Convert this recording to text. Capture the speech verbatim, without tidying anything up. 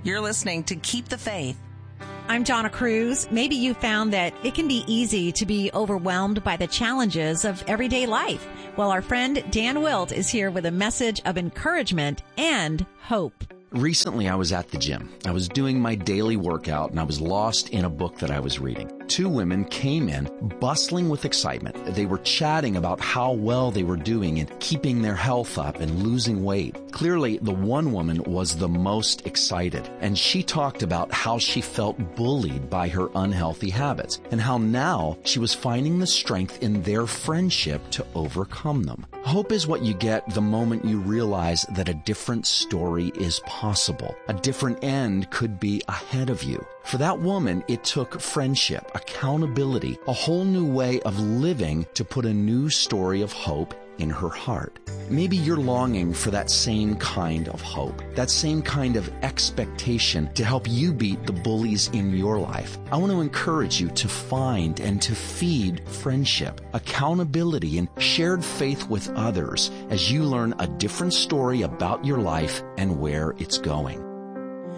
You're listening to Keep the Faith. I'm Donna Cruz. Maybe you found that it can be easy to be overwhelmed by the challenges of everyday life. Well, our friend Dan Wilt is here with a message of encouragement and hope. Recently, I was at the gym. I was doing my daily workout, and I was lost in a book that I was reading. Two women came in, bustling with excitement. They were chatting about how well they were doing in keeping their health up and losing weight. Clearly, the one woman was the most excited, and she talked about how she felt bullied by her unhealthy habits, and how now she was finding the strength in their friendship to overcome them. Hope is what you get the moment you realize that a different story is possible. A different end could be ahead of you. For that woman, it took friendship, accountability, a whole new way of living to put a new story of hope in her heart. Maybe you're longing for that same kind of hope, that same kind of expectation to help you beat the bullies in your life. I want to encourage you to find and to feed friendship, accountability, and shared faith with others as you learn a different story about your life and where it's going.